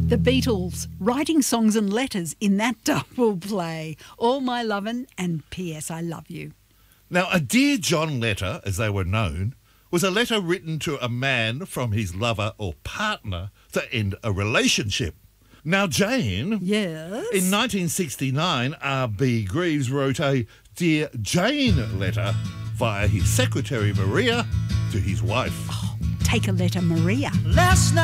The Beatles, writing songs and letters in that double play. All My Lovin' and P.S. I Love You. Now, a Dear John letter, as they were known, was a letter written to a man from his lover or partner to end a relationship. Now, Jane... Yes? In 1969, R.B. Greaves wrote a Dear Jane letter via his secretary Maria to his wife. Take a letter, Maria. Last night